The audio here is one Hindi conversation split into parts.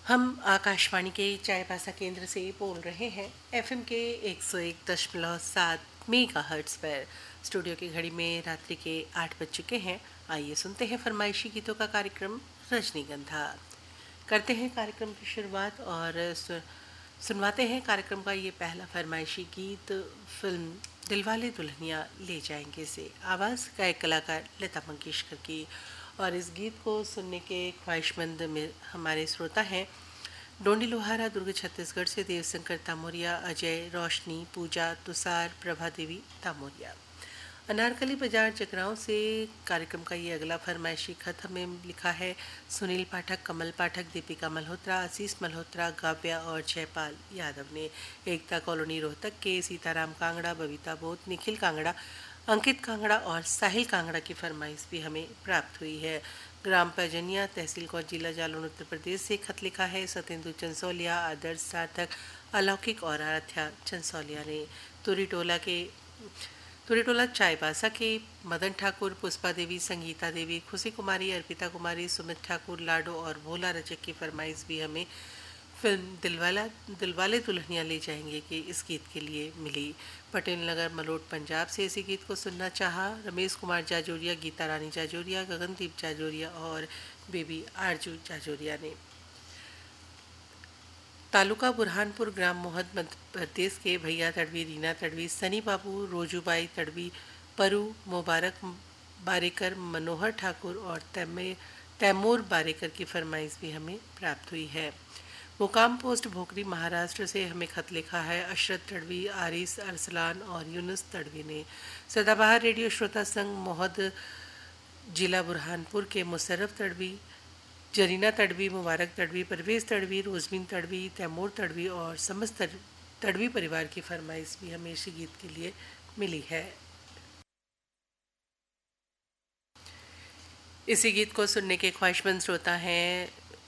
हम आकाशवाणी के चाईबासा केंद्र से बोल रहे हैं एफएम के 101.7 मेगाहर्ट्ज़ पर। स्टूडियो की घड़ी में रात्रि के 8 बज चुके हैं। आइए सुनते हैं फरमाइशी गीतों का कार्यक्रम रजनीगंधा। करते हैं कार्यक्रम की शुरुआत और सुनवाते हैं कार्यक्रम का ये पहला फरमाइशी गीत फिल्म दिलवाले दुल्हनिया ले जाएंगे से। आवाज़ गायक कलाकार लता मंगेशकर की। और इस गीत को सुनने के ख्वाहिशमंद में हमारे श्रोता हैं डोंडी लोहारा, दुर्ग छत्तीसगढ़ से देवशंकर तामोरिया, अजय, रोशनी, पूजा, तुषार, प्रभा देवी तामोरिया। अनारकली बाजार जगरांव से कार्यक्रम का ये अगला फरमाइशी खत हमें लिखा है सुनील पाठक, कमल पाठक, दीपिका मल्होत्रा, आशीष मल्होत्रा, काव्या और जयपाल यादव ने। एकता कॉलोनी रोहतक के सीताराम कांगड़ा, बबीता बोत, निखिल कांगड़ा, अंकित कांगड़ा और साहिल कांगड़ा की फरमाइश भी हमें प्राप्त हुई है। ग्राम पैजनिया, तहसील कोट, जिला जालौन, उत्तर प्रदेश से खत लिखा है सतेंदु चंसौलिया, आदर्श सार्थक, अलौकिक और आराध्या चंसौलिया ने। तुरीटोला चाईबासा के मदन ठाकुर, पुष्पा देवी, संगीता देवी, खुशी कुमारी, अर्पिता कुमारी, सुमित ठाकुर, लाडो और भोला रचक की फरमाइश भी हमें फिल्म दिलवाले दुल्हनिया ले जाएंगे कि इस गीत के लिए मिली। पटेल नगर मलोट पंजाब से इसी गीत को सुनना चाहा रमेश कुमार जाजोरिया, गीता रानी जाजोरिया, गगनदीप जाजोरिया और बेबी आरजू जाजोरिया ने। तालुका बुरहानपुर, ग्राम मोहद, मध्य प्रदेश के भैया तड़वी, रीना तड़वी, सनी बाबू, रोजूबाई तड़वी, परू, मुबारक बारेकर, मनोहर ठाकुर और तैमूर बारेकर की फरमाइश भी हमें प्राप्त हुई है। मुकाम पोस्ट भोकरी, महाराष्ट्र से हमें खत लिखा है अशरत तड़वी, आरिस अरसलान और यूनुस तड़वी ने। सदाबहार रेडियो श्रोता संघ मोहद, जिला बुरहानपुर के मुशर्रफ तड़वी, जरीना तड़वी, मुबारक तड़वी, परवेज़ तड़वी, रोजमीन तड़वी, तैमूर तड़वी और समस्त तड़वी परिवार की फरमाइश भी हमें इसी गीत के लिए मिली है। इसी गीत को सुनने के ख्वाहिशमंद श्रोता हैं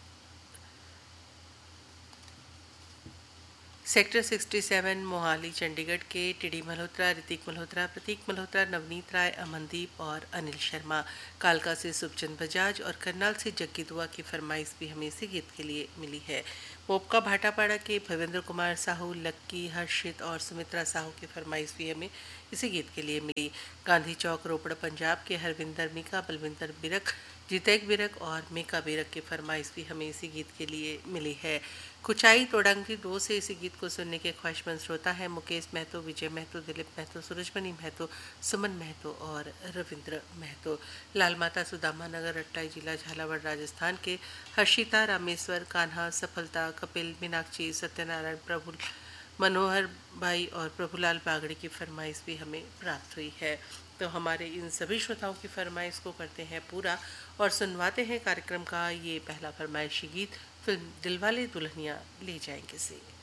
सेक्टर 67 मोहाली चंडीगढ़ के टीडी मल्होत्रा, ऋतिक मल्होत्रा, प्रतीक मल्होत्रा, नवनीत राय, अमनदीप और अनिल शर्मा। कालका से सुखचंद बजाज और करनाल से जग्गी दुआ की फरमाइश भी हमें इसी गीत के लिए मिली है। पोपका भाटापाड़ा के भवेंद्र कुमार साहू, लक्की, हर्षित और सुमित्रा साहू की फरमाइश भी हमें इसी गीत के लिए मिली। गांधी चौक रोपड़ पंजाब के हरविंदर मीका, बलविंदर बिरक, जितेक बिरक और मेका बिरक की फरमाइश भी हमें इसी गीत के लिए मिली है। कुचाई तोडांगी 2 से इसी गीत को सुनने के ख्वाहिशमंद श्रोता है मुकेश महतो, विजय महतो, दिलीप महतो, सूरजमणि महतो, सुमन महतो और रविंद्र महतो। लाल माता सुदामा नगर, रट्टाई, जिला झालावाड़, राजस्थान के हर्षिता, रामेश्वर, कान्हा, सफलता, कपिल, मीनाक्षी, सत्यनारायण, प्रभु, मनोहर भाई और प्रभुलाल बागड़ी की फरमाइश भी हमें प्राप्त हुई है। तो हमारे इन सभी श्रोताओं की फरमाइश को करते हैं पूरा और सुनवाते हैं कार्यक्रम का ये पहला फरमाइशी गीत फिल्म दिलवाले दुल्हनिया ले जाएंगे से।